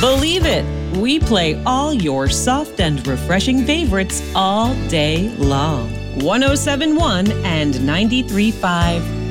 Believe it, we play all your soft and refreshing favorites all day long. 1071 and 93.5